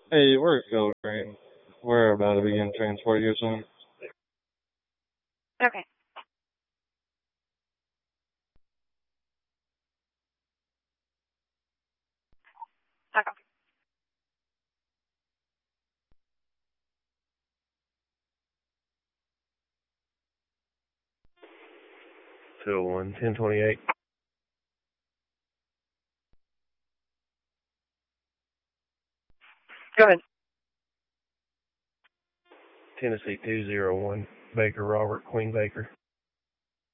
Hey, we're go great. We're about to begin transport here soon. Okay. Okay. 201, 1028. Go ahead. Tennessee 201, Baker Robert, Queen Baker.